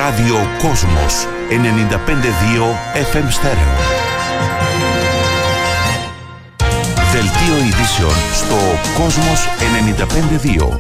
Ράδιο Κόσμος 95,2 FM στέρεο. Δελτίο ειδήσεων στο Κόσμος 95,2.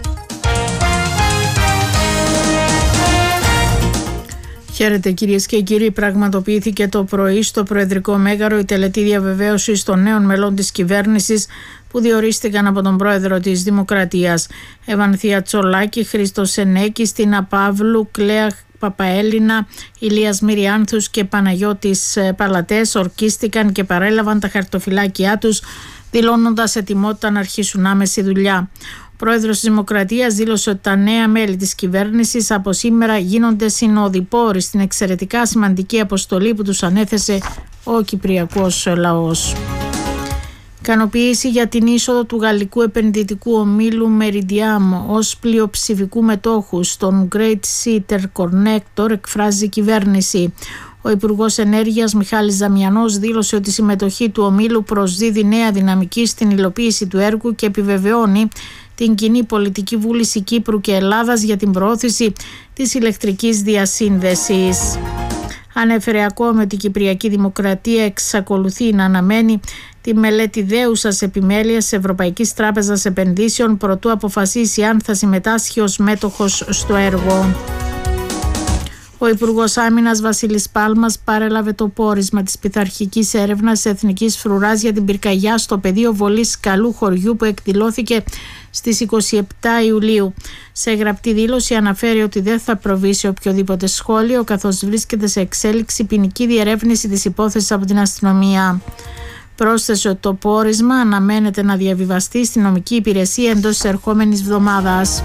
Χαίρετε κυρίες και κύριοι, πραγματοποιήθηκε το πρωί στο Προεδρικό Μέγαρο η τελετή διαβεβαίωση των νέων μελών της κυβέρνησης που διορίστηκαν από τον Πρόεδρο της Δημοκρατίας. Ευανθία Τσολάκη, Χρήστος Σενέκη, Στίνα Παύλου, Κλέα Παπαέλληνα, Ηλίας Μυριάνθους και Παναγιώτης Παλατές ορκίστηκαν και παρέλαβαν τα χαρτοφυλάκια τους, δηλώνοντας ετοιμότητα να αρχίσουν άμεση δουλειά. Ο Πρόεδρος της Δημοκρατίας δήλωσε ότι τα νέα μέλη της κυβέρνησης από σήμερα γίνονται συνοδοιπόροι στην εξαιρετικά σημαντική αποστολή που τους ανέθεσε ο Κυπριακός λαός. Ικανοποίηση για την είσοδο του γαλλικού επενδυτικού ομίλου Meridiam ως πλειοψηφικού μετόχου στον Great Sea Interconnector εκφράζει η κυβέρνηση. Ο Υπουργός Ενέργειας Μιχάλης Δαμιανός δήλωσε ότι η συμμετοχή του ομίλου προσδίδει νέα δυναμική στην υλοποίηση του έργου και επιβεβαιώνει την κοινή πολιτική βούληση Κύπρου και Ελλάδας για την προώθηση της ηλεκτρικής διασύνδεσης. Ανέφερε ακόμη ότι η Κυπριακή Δημοκρατία εξακολουθεί να αναμένει τη μελέτη δέουσας επιμέλειας Ευρωπαϊκής Τράπεζας Επενδύσεων προτού αποφασίσει αν θα συμμετάσχει ως μέτοχος στο έργο. Ο Υπουργός Άμυνας Βασίλης Πάλμας παρέλαβε το πόρισμα της πειθαρχικής έρευνας Εθνικής Φρουράς για την πυρκαγιά στο πεδίο βολής Καλού Χωριού που εκδηλώθηκε στις 27 Ιουλίου. Σε γραπτή δήλωση αναφέρει ότι δεν θα προβεί σε οποιοδήποτε σχόλιο καθώς βρίσκεται σε εξέλιξη ποινική διερεύνηση της υπόθεσης από την αστυνομία. Πρόσθεσε ότι το πόρισμα αναμένεται να διαβιβαστεί στην νομική υπηρεσία εντός της ερχόμενης εβδομάδας.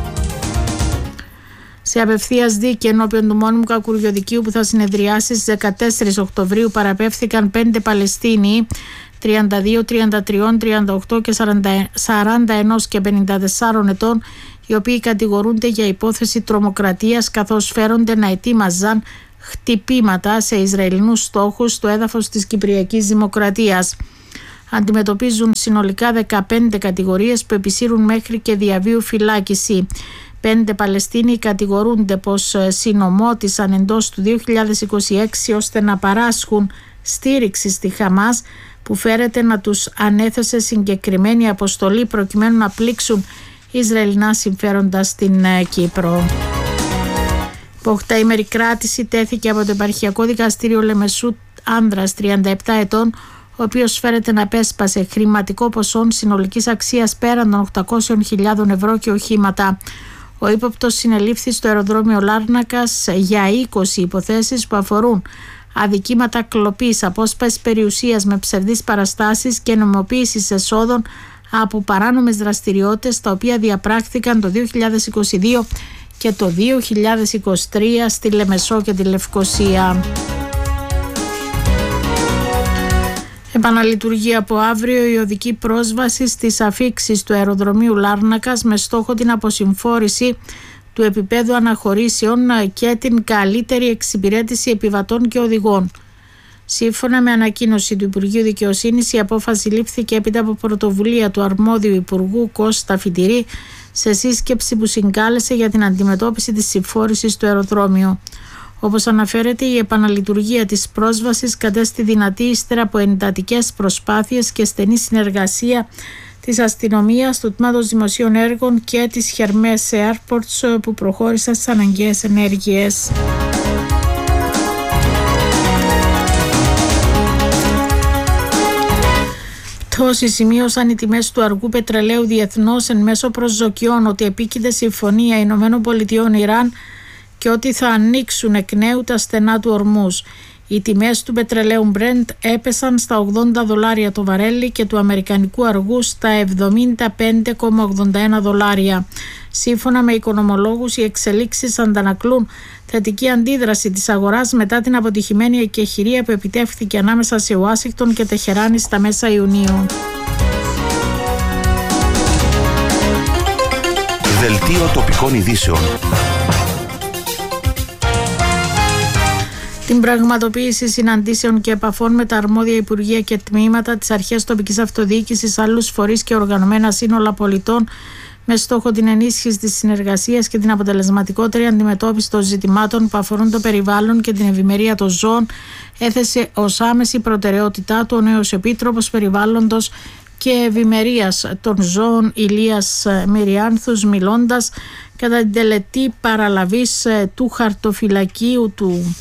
Σε απευθείας δίκη ενώπιον του μόνιμου κακουριοδικείου που θα συνεδριάσει στις 14 Οκτωβρίου παραπέμφθηκαν 5 Παλαιστίνοι 32, 33, 38 και 41 και 54 ετών, οι οποίοι κατηγορούνται για υπόθεση τρομοκρατίας καθώς φέρονται να ετοίμαζαν χτυπήματα σε Ισραηλινούς στόχους στο έδαφος της Κυπριακής Δημοκρατίας. Αντιμετωπίζουν συνολικά 15 κατηγορίες που επισύρουν μέχρι και διαβίου φυλάκιση. 5 Παλαιστίνοι κατηγορούνται πως συνομώτησαν εντός του 2026 ώστε να παράσχουν στήριξη στη Χαμάς που φέρεται να τους ανέθεσε συγκεκριμένη αποστολή προκειμένου να πλήξουν Ισραηλινά συμφέροντα στην Κύπρο. Η 8ήμερη κράτηση τέθηκε από το Επαρχιακό Δικαστήριο Λεμεσού άνδρας 37 ετών, ο οποίος φέρεται να απέσπασε χρηματικό ποσό συνολικής αξίας πέραν των 800.000 ευρώ και οχήματα. Ο ύποπτος συνελήφθη στο αεροδρόμιο Λάρνακας για 20 υποθέσεις που αφορούν αδικήματα κλοπής, απόσπασης περιουσίας με ψευδείς παραστάσεις και νομιμοποίησης εσόδων από παράνομες δραστηριότητες, τα οποία διαπράχθηκαν το 2022 και το 2023 στη Λεμεσό και τη Λευκοσία. Επαναλειτουργεί από αύριο η οδική πρόσβαση στις αφίξεις του αεροδρομίου Λάρνακας με στόχο την αποσυμφόρηση του επίπεδου αναχωρήσεων και την καλύτερη εξυπηρέτηση επιβατών και οδηγών. Σύμφωνα με ανακοίνωση του Υπουργείου Δικαιοσύνης, η απόφαση λήφθηκε έπειτα από πρωτοβουλία του αρμόδιου Υπουργού Κώστα Φιτηρή σε σύσκεψη που συγκάλεσε για την αντιμετώπιση της συμφόρησης του αεροδρόμιου. Όπως αναφέρεται, η επαναλειτουργία της πρόσβασης κατέστη δυνατή ύστερα από εντατικές προσπάθειες και στενή συνεργασία της αστυνομίας, του Τμήματος Δημοσίων Έργων και της Hermes Airports που προχώρησαν στις αναγκαίες ενέργειες. Πτώση σημείωσαν οι τιμές του αργού πετρελαίου διεθνώς εν μέσω προσδοκιών ότι επίκειται συμφωνία ΗΠΑ-Ιράν και ότι θα ανοίξουν εκ νέου τα στενά του Ορμούζ. Οι τιμές του πετρελαίου Brent έπεσαν στα $80 το βαρέλι και του αμερικανικού αργού στα $75,81. Σύμφωνα με οικονομολόγους, οι εξελίξεις αντανακλούν θετική αντίδραση της αγοράς μετά την αποτυχημένη εκεχηρία που επιτεύχθηκε ανάμεσα σε Ουάσιγκτον και Τεχεράνη στα μέσα Ιουνίου. Δελτίο τοπικών ειδήσεων. Την πραγματοποίηση συναντήσεων και επαφών με τα αρμόδια υπουργεία και τμήματα, τις αρχές τοπικής αυτοδιοίκησης, άλλους φορείς και οργανωμένα σύνολα πολιτών με στόχο την ενίσχυση της συνεργασίας και την αποτελεσματικότερη αντιμετώπιση των ζητημάτων που αφορούν το περιβάλλον και την ευημερία των ζώων, έθεσε ως άμεση προτεραιότητά του ο νέος Επίτροπος Περιβάλλοντος και Ευημερίας των Ζώων Ηλίας Μυριάνθους, μιλώντας κατά την τελετή παραλαβής του χαρτοφυλακίου του.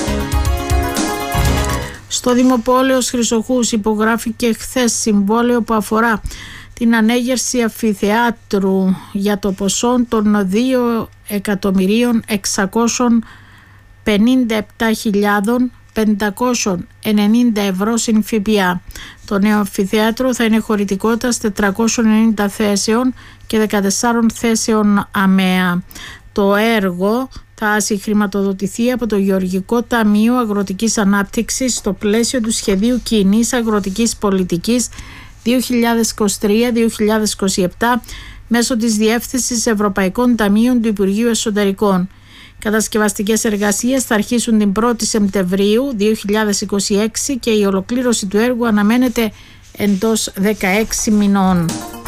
Στο Δημοπόλεως Χρυσοχούς υπογράφηκε χθες συμβόλαιο που αφορά την ανέγερση αμφιθεάτρου για το ποσό των 2.657.590 ευρώ συν ΦΠΑ. Το νέο αμφιθέατρο θα είναι χωρητικότητας 490 θέσεων και 14 θέσεων ΑΜΕΑ. Το έργο θα συγχρηματοδοτηθεί από το Γεωργικό Ταμείο Αγροτικής Ανάπτυξης στο πλαίσιο του Σχεδίου Κοινής Αγροτικής Πολιτικής 2023-2027 μέσω της Διεύθυνσης Ευρωπαϊκών Ταμείων του Υπουργείου Εσωτερικών. Κατασκευαστικές εργασίες θα αρχίσουν την 1η Σεπτεμβρίου 2026 και η ολοκλήρωση του έργου αναμένεται εντός 16 μηνών.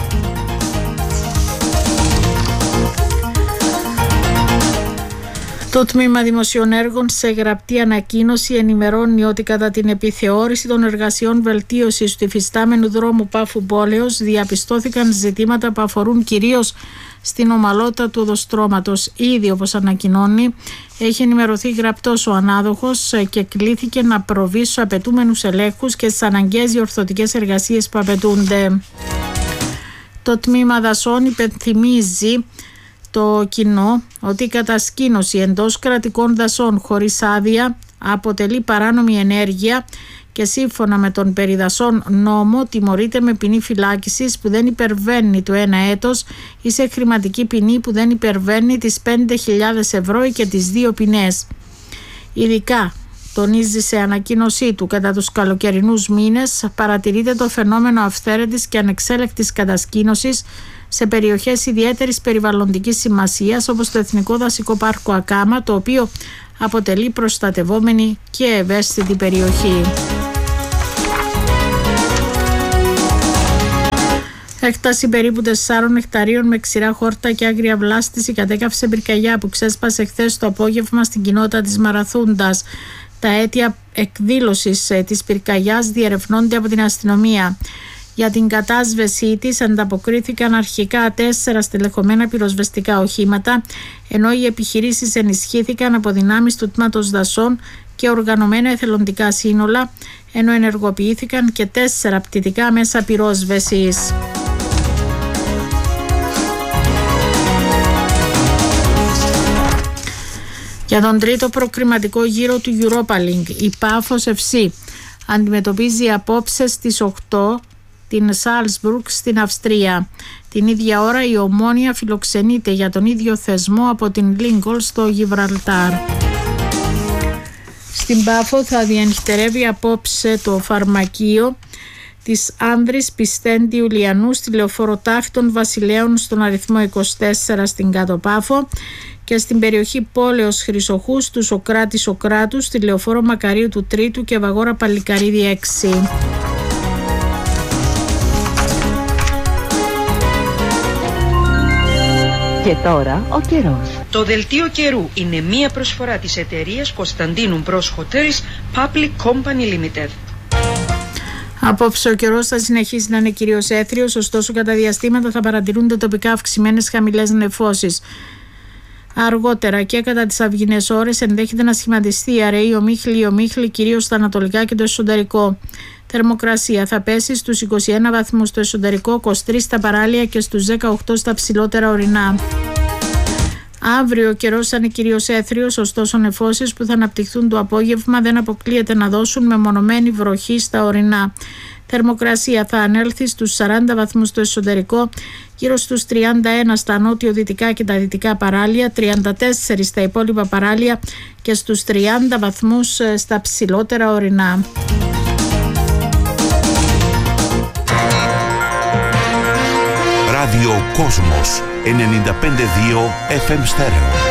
Το Τμήμα Δημοσίων Έργων σε γραπτή ανακοίνωση ενημερώνει ότι κατά την επιθεώρηση των εργασιών βελτίωσης του υφιστάμενου δρόμου Πάφου Πόλεως διαπιστώθηκαν ζητήματα που αφορούν κυρίως στην ομαλότητα του οδοστρώματος. Ήδη, όπως ανακοινώνει, έχει ενημερωθεί γραπτός ο ανάδοχος και κλήθηκε να προβεί στους απαιτούμενους ελέγχους και στις αναγκαίες διορθωτικές εργασίες που απαιτούνται. Το Τμήμα Δασών υπενθυμίζει το κοινό ότι η κατασκήνωση εντός κρατικών δασών χωρίς άδεια αποτελεί παράνομη ενέργεια και σύμφωνα με τον περιδασών νόμο τιμωρείται με ποινή φυλάκισης που δεν υπερβαίνει το 1 έτος ή σε χρηματική ποινή που δεν υπερβαίνει τις 5.000 ευρώ ή και τις 2 ποινές. Ειδικά τονίζει σε ανακοίνωσή του κατά τους καλοκαιρινούς μήνες παρατηρείται το φαινόμενο αυθαίρετης και ανεξέλεκτης κατασκήνωσης σε περιοχές ιδιαίτερης περιβαλλοντικής σημασίας όπως το Εθνικό Δασικό Πάρκο Ακάμα, το οποίο αποτελεί προστατευόμενη και ευαίσθητη περιοχή. Έκταση περίπου 4 εκταρίων με ξηρά χόρτα και άγρια βλάστηση κατέκαυσε πυρκαγιά που ξέσπασε χθες το απόγευμα στην κοινότητα της Μαραθούντας. Τα αίτια εκδήλωσης της πυρκαγιάς διερευνώνται από την αστυνομία. Για την κατάσβεσή της ανταποκρίθηκαν αρχικά 4 στελεχωμένα πυροσβεστικά οχήματα, ενώ οι επιχειρήσεις ενισχύθηκαν από δυνάμεις του Τμήματος Δασών και οργανωμένα εθελοντικά σύνολα, ενώ ενεργοποιήθηκαν και 4 πτυτικά μέσα πυρόσβεσης. Για τον τρίτο προκριματικό γύρο του Europa League, η Πάφος FC αντιμετωπίζει απόψε στις 8 την Salzburg στην Αυστρία. Την ίδια ώρα η Ομόνοια φιλοξενείται για τον ίδιο θεσμό από την Lincoln στο Γιβραλτάρ. Στην Πάφο θα διενυχτερεύει απόψε το φαρμακείο της Άνδρης Πιστέντη Ιουλιανού στη λεωφόρο Τάφη των Βασιλέων στον αριθμό 24 στην Κάτω Πάφο και στην περιοχή Πόλεως Χρυσοχούς του Σοκράτη Σοκράτου στη λεωφόρο Μακαρίου του Τρίτου και Βαγόρα Παλικαρίδη 6. Και τώρα ο καιρός. Το δελτίο καιρού είναι μία προσφορά της εταιρείας Κωνσταντίνου Μπρος Hotels Public Company Limited. Απόψε ο καιρός θα συνεχίσει να είναι κυρίως έθριος, ωστόσο κατά διαστήματα θα παρατηρούνται τοπικά αυξημένες χαμηλές νεφώσεις. Αργότερα και κατά τις αυγινές ώρες ενδέχεται να σχηματιστεί αραιή ομίχλη κυρίως στα ανατολικά και το εσωτερικό. Θερμοκρασία θα πέσει στους 21 βαθμούς στο εσωτερικό, 23 στα παράλια και στους 18 στα ψηλότερα ορεινά. Αύριο ο καιρός θα είναι κυρίως έθριος, ωστόσο νεφώσεις που θα αναπτυχθούν το απόγευμα δεν αποκλείεται να δώσουν μεμονωμένη βροχή στα ορεινά. Θερμοκρασία θα ανέλθει στους 40 βαθμούς στο εσωτερικό, γύρω στους 31 στα νότιο-δυτικά και τα δυτικά παράλια, 34 στα υπόλοιπα παράλια και στους 30 βαθμούς στα ψηλότερα ορεινά. Ράδιο Κόσμος 95,2 FM Στέρεο.